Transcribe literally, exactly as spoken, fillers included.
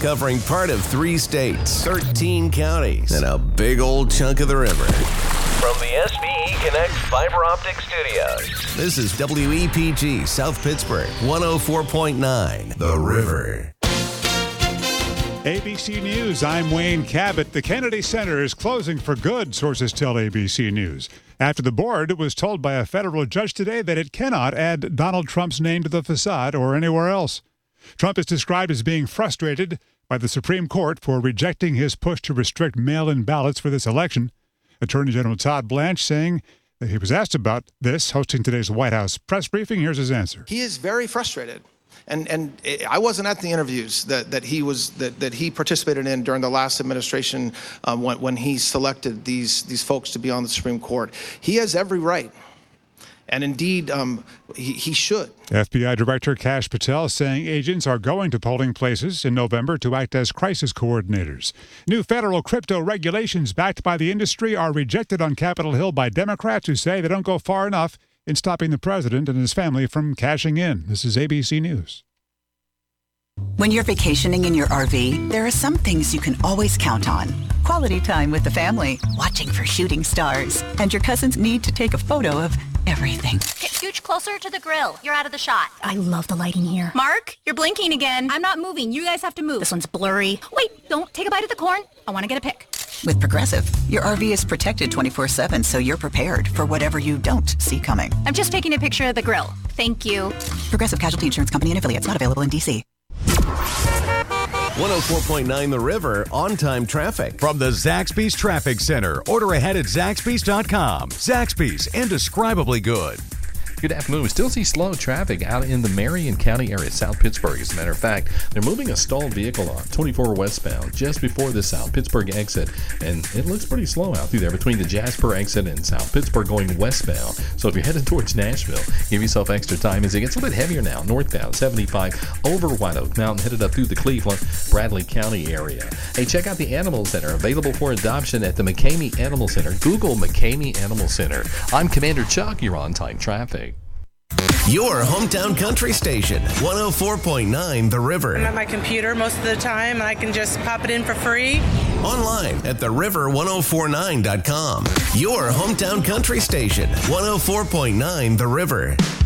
covering part of three states, thirteen counties, and a big old chunk of the river. From the S B E Connect Fiber Optic Studios, this is W E P G South Pittsburgh, one oh four point nine, The River. A B C News, I'm Wayne Cabot. The Kennedy Center is closing for good, sources tell A B C News. After the board was told by a federal judge today that it cannot add Donald Trump's name to the facade or anywhere else. Trump is described as being frustrated by the Supreme Court for rejecting his push to restrict mail-in ballots for this election. Attorney General Todd Blanche saying that he was asked about this, hosting today's White House press briefing. Here's his answer. He is very frustrated. And and I wasn't at the interviews that, that he was that, that he participated in during the last administration um, when when he selected these these folks to be on the Supreme Court. He has every right, and indeed um, he, he should. F B I Director Kash Patel saying agents are going to polling places in November to act as crisis coordinators. New federal crypto regulations backed by the industry are rejected on Capitol Hill by Democrats who say they don't go far enough in stopping the president and his family from cashing in. This is A B C News. When you're vacationing in your R V, there are some things you can always count on. Quality time with the family, watching for shooting stars, and your cousin's need to take a photo of everything. Get scooch closer to the grill. You're out of the shot. I love the lighting here. Mark, you're blinking again. I'm not moving. You guys have to move. This one's blurry. Wait, don't take a bite of the corn. I want to get a pic. With Progressive, your R V is protected twenty-four seven, so you're prepared for whatever you don't see coming. I'm just taking a picture of the grill. Thank you. Progressive Casualty Insurance Company and affiliates, not available in D C. one oh four point nine The River, on-time traffic. From the Zaxby's Traffic Center. Order ahead at Zaxby's dot com. Zaxby's, indescribably good. Good afternoon. We still see slow traffic out in the Marion County area, South Pittsburgh. As a matter of fact, they're moving a stalled vehicle on twenty-four westbound just before the South Pittsburgh exit, and it looks pretty slow out through there between the Jasper exit and South Pittsburgh going westbound. So if you're headed towards Nashville, give yourself extra time as it gets a little bit heavier now. Northbound seventy-five over White Oak Mountain, headed up through the Cleveland, Bradley County area. Hey, check out the animals that are available for adoption at the McCamey Animal Center. Google McCamey Animal Center. I'm Commander Chuck. You're on time traffic. Your hometown country station, one oh four point nine The River. I'm at my computer most of the time, and I can just pop it in for free. Online at the river ten forty-nine dot com. Your hometown country station, one oh four point nine The River.